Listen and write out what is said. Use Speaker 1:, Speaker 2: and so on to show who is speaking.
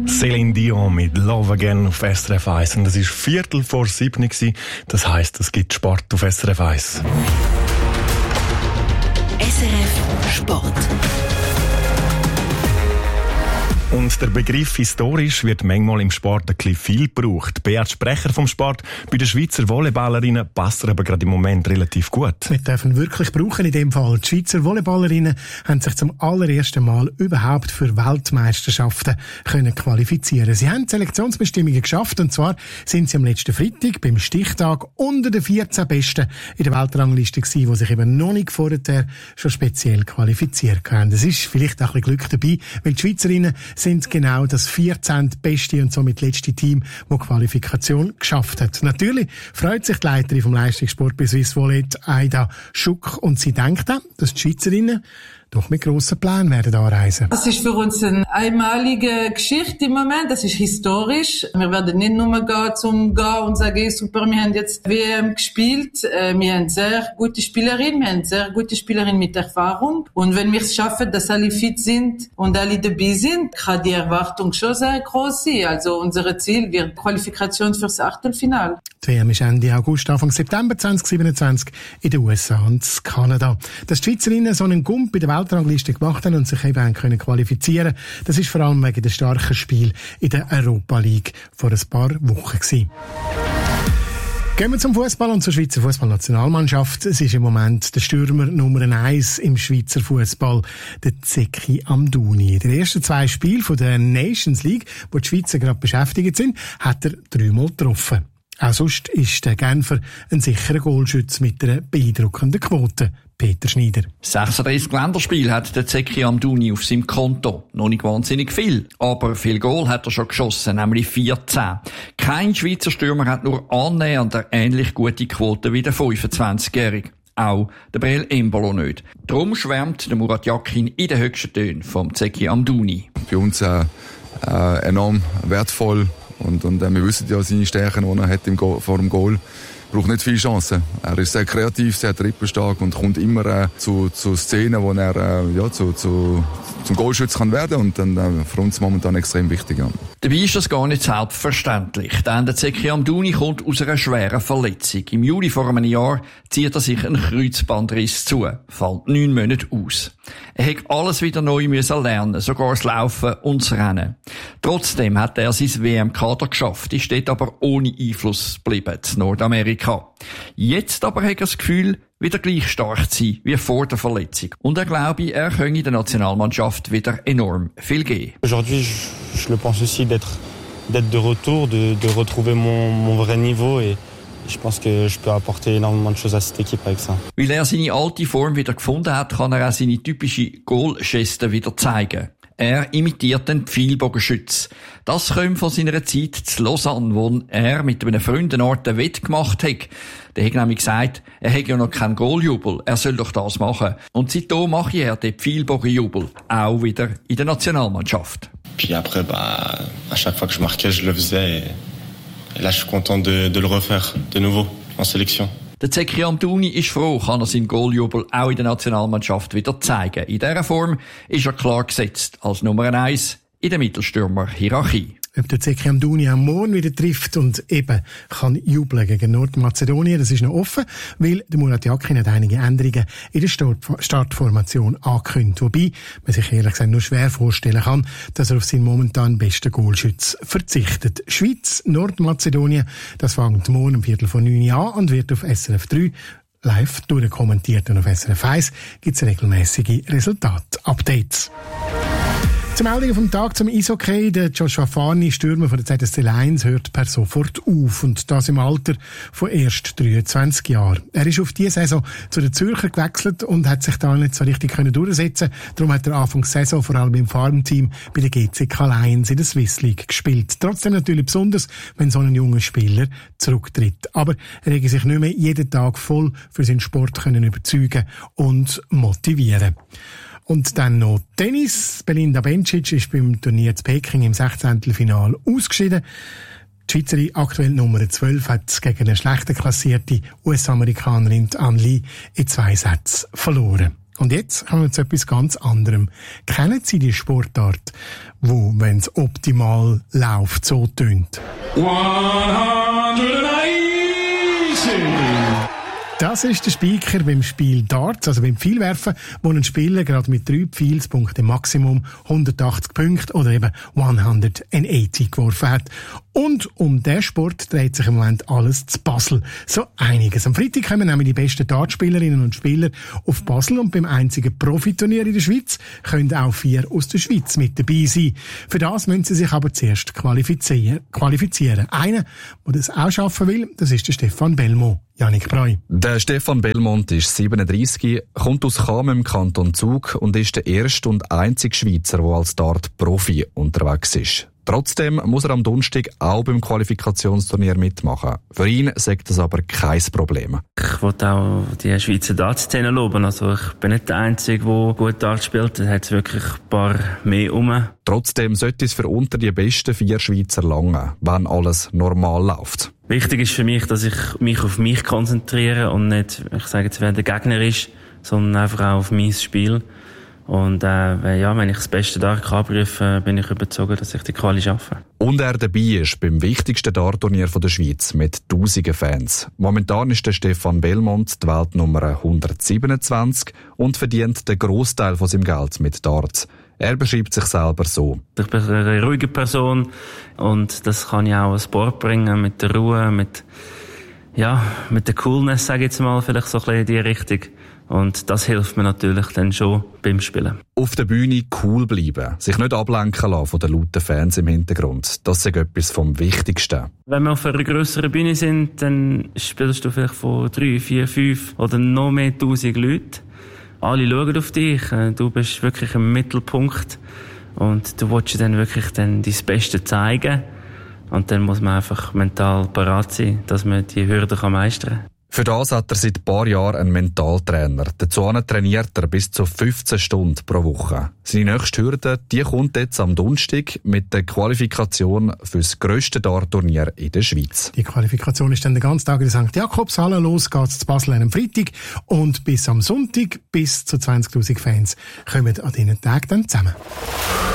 Speaker 1: Céline Dion mit Love Again auf SRF 1. Und das war 6:45. Das heisst, es gibt Sport auf SRF 1.
Speaker 2: SRF Sport.
Speaker 1: Und der Begriff historisch wird manchmal im Sport ein bisschen viel gebraucht. Beat Sprecher vom Sport, bei den Schweizer Volleyballerinnen passt er aber gerade im Moment relativ gut.
Speaker 3: Wir dürfen wirklich brauchen in dem Fall. Die Schweizer Volleyballerinnen haben sich zum allerersten Mal überhaupt für Weltmeisterschaften können qualifizieren. Sie haben die Selektionsbestimmungen geschafft, und zwar sind sie am letzten Freitag beim Stichtag unter den 14 Besten in der Weltrangliste gewesen, die sich eben noch nicht vorher schon speziell qualifiziert haben. Es ist vielleicht auch ein bisschen Glück dabei, weil die Schweizerinnen sind genau das 14. beste und somit letzte Team, das Qualifikation geschafft hat. Natürlich freut sich die Leiterin vom Leistungssport bei Swiss Volley, Aida Schuck, und sie denkt auch, dass die Schweizerinnen doch mit grossen Plänen werden anreisen.
Speaker 4: Das ist für uns eine einmalige Geschichte im Moment. Das ist historisch. Wir werden nicht nur gehen und sagen, super, wir haben jetzt WM gespielt. Wir haben sehr gute Spielerinnen, mit Erfahrung. Und wenn wir es schaffen, dass alle fit sind und alle dabei sind, kann die Erwartung schon sehr groß sein. Also unser Ziel wird Qualifikation fürs Achtelfinale.
Speaker 3: Die WM ist Ende August, Anfang September 2027 in den USA und Kanada. Dass die Schweizerinnen so einen Gump bei der Weltrangliste gemacht haben und sich eben können qualifizieren, das ist vor allem wegen des starken Spiel in der Europa League vor ein paar Wochen gewesen. Gehen wir zum Fußball und zur Schweizer Fußballnationalmannschaft. Es ist im Moment der Stürmer Nummer 1 im Schweizer Fußball, der Zeki Amdouni. In den ersten 2 Spielen von der Nations League, wo die Schweizer gerade beschäftigt sind, hat er 3-mal getroffen. Auch sonst ist der Genfer ein sicherer Goalschütze mit einer beeindruckenden Quote. Peter Schneider.
Speaker 5: 36 Länderspiele hat der Zeki Amdouni auf seinem Konto. Noch nicht wahnsinnig viel, aber viel Goal hat er schon geschossen, nämlich 14. Kein Schweizer Stürmer hat nur annähernd eine ähnlich gute Quote wie der 25-Jährige. Auch der Breel Embolo nicht. Darum schwärmt der Murat Yakin in den höchsten Tönen vom Zeki Amdouni.
Speaker 6: Für uns enorm wertvoll. Und wir wissen ja seine Stärken, die er hat vor dem Goal. Braucht nicht viele Chancen. Er ist sehr kreativ, sehr trippelstark und kommt immer zu Szenen, wo er zum Goalschütze kann werden, und dann für uns momentan extrem wichtig. Ja.
Speaker 5: Dabei ist das gar nicht selbstverständlich, denn der Zeki Amdouni kommt aus einer schweren Verletzung. Im Juli vor einem Jahr zieht er sich einen Kreuzbandriss zu, fällt 9 Monate aus. Er hat alles wieder neu müssen lernen, sogar das Laufen und das Rennen. Trotzdem hat er sein WM-Kader geschafft, ist dort aber ohne Einfluss geblieben, in Nordamerika. Jetzt aber hat er das Gefühl, wieder gleich stark zu sein wie vor der Verletzung. Und er glaube, er könne der Nationalmannschaft wieder enorm viel geben.
Speaker 7: Aujourd'hui, je le pense aussi d'être de retour, de retrouver mon vrai niveau, et ich pense que je peux apporter énormément de choses à cette équipe avec ça.
Speaker 5: Weil er seine alte Form wieder gefunden hat, kann er auch seine typische Goal-Geste wieder zeigen. Er imitiert den Pfeilbogenschütz. Das kommt von seiner Zeit zu Lausanne, wo er mit einem Freund eine Art Wett gemacht hat. Der hat nämlich gesagt, er hat ja noch keinen Goaljubel, er soll doch das machen. Und seitdem mache er den Pfeilbogenjubel, auch wieder in der Nationalmannschaft.
Speaker 8: Puis après, à chaque fois que je marquais, je le faisais. Et là, je suis content de le refaire de nouveau en sélection.
Speaker 5: Der Zeki Amdouni ist froh, kann er seinen Goaljubel auch in der Nationalmannschaft wieder zeigen. In dieser Form ist er klar gesetzt als Nummer 1 in der Mittelstürmer-Hierarchie.
Speaker 3: Ob der Zeki Amdouni am Morgen wieder trifft und eben kann jubeln gegen Nordmazedonien, das ist noch offen, weil der Murat Yakin hat einige Änderungen in der Startformation angekündigt. Wobei man sich ehrlich gesagt nur schwer vorstellen kann, dass er auf seinen momentan besten Goalschütz verzichtet. Schweiz, Nordmazedonien, das fängt morgen um 8:45 an und wird auf SRF 3 live durchkommentiert, und auf SRF 1 gibt es regelmäßige Resultat-Updates. Zum Meldungen vom Tag zum Eishockey. Der Joshua Farni, Stürmer von der ZSC Lions, hört per sofort auf. Und das im Alter von erst 23 Jahren. Er ist auf diese Saison zu den Zürcher gewechselt und hat sich da nicht so richtig durchsetzen können. Darum hat er Anfang der Saison vor allem im Farmteam bei der GCK Lions in der Swiss League gespielt. Trotzdem natürlich besonders, wenn so ein junger Spieler zurücktritt. Aber er rege sich nicht mehr jeden Tag voll für seinen Sport können überzeugen und motivieren. Und dann noch Tennis. Belinda Bencic ist beim Turnier zu Peking im 16. Finale ausgeschieden. Die Schweizerin, aktuell Nummer 12, hat gegen eine schlechter klassierte US-Amerikanerin Anne Lee in 2 Sätzen verloren. Und jetzt kommen wir zu etwas ganz anderem. Kennen Sie die Sportart, wo, wenn es optimal läuft, so tönt? 180! Das ist der Speaker beim Spiel Darts, also beim Pfeilwerfen, wo ein Spieler gerade mit 3 Pfeilspunkten Maximum 180 Punkte oder eben 180 geworfen hat. Und um diesen Sport dreht sich im Moment alles zu Basel. So einiges. Am Freitag kommen nämlich die besten Dartspielerinnen und Spieler auf Basel und beim einzigen Profiturnier in der Schweiz können auch 4 aus der Schweiz mit dabei sein. Für das müssen sie sich aber zuerst qualifizieren. Einer, der das auch schaffen will, das ist der Stefan Belmont. Yannick Breu.
Speaker 9: Der Stefan Belmont ist 37, kommt aus Cham im Kanton Zug und ist der erste und einzige Schweizer, der als Dart-Profi unterwegs ist. Trotzdem muss er am Donnerstag auch beim Qualifikationsturnier mitmachen. Für ihn sagt das aber kein Problem.
Speaker 10: Ich wollte auch die Schweizer Dart-Szene loben. Also ich bin nicht der Einzige, der gut Dart spielt. Da hat es wirklich ein paar mehr rum.
Speaker 9: Trotzdem sollte es für unter die besten 4 Schweizer langen, wenn alles normal läuft.
Speaker 10: Wichtig ist für mich, dass ich mich auf mich konzentriere und nicht, ich sage jetzt, wer der Gegner ist, sondern einfach auch auf mein Spiel. Und wenn ich das Beste Dart abrufe, bin ich überzeugt, dass ich die Quali schaffe.
Speaker 9: Und er dabei ist beim wichtigsten Dartturnier der Schweiz mit tausenden Fans. Momentan ist der Stefan Belmont die Weltnummer 127 und verdient den Grossteil von seinem Geld mit Darts. Er beschreibt sich selber so.
Speaker 10: Ich bin eine ruhige Person und das kann ich auch an Sport bringen, mit der Ruhe, mit der Coolness, sage ich jetzt mal, vielleicht so ein bisschen in die Richtung. Und das hilft mir natürlich dann schon beim Spielen.
Speaker 9: Auf der Bühne cool bleiben, sich nicht ablenken lassen von den lauten Fans im Hintergrund. Das ist etwas vom Wichtigsten.
Speaker 10: Wenn wir auf einer grösseren Bühne sind, dann spielst du vielleicht von 3, 4, 5 oder noch mehr 1000 Leuten. Alle schauen auf dich, du bist wirklich im Mittelpunkt und du willst dann wirklich dein Beste zeigen. Und dann muss man einfach mental parat sein, dass man die Hürden meistern kann.
Speaker 9: Für das hat er seit ein paar Jahren einen Mentaltrainer. Dazu trainiert er bis zu 15 Stunden pro Woche. Seine nächste Hürde, die kommt jetzt am Donnerstag mit der Qualifikation für das grösste Dartturnier in der Schweiz.
Speaker 3: Die Qualifikation ist dann den ganzen Tag in der St. Jakobshalle. Los geht's zu Basel am Freitag. Und bis am Sonntag, bis zu 20.000 Fans, kommen an diesen Tagen dann zusammen.